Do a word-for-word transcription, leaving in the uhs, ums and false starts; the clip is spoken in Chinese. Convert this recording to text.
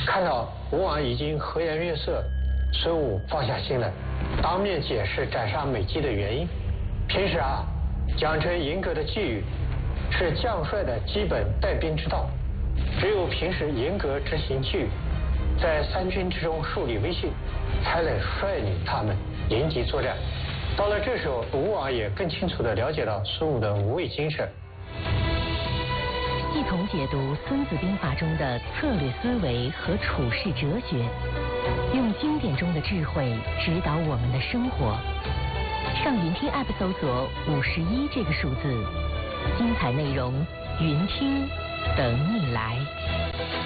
看到吴王已经和颜悦色，孙武放下心来，当面解释斩杀美姬的原因。平时啊，讲究严格的纪律是将帅的基本带兵之道，只有平时严格执行纪律，在三军之中树立威信，才能率领他们迎击作战。到了这时候，吴王也更清楚地了解到孙武的无畏精神。 一同解读《孙子兵法》中的策略思维和处世哲学，用经典中的智慧指导我们的生活。上云听 App 搜索五十一这个数字，精彩内容云听等你来。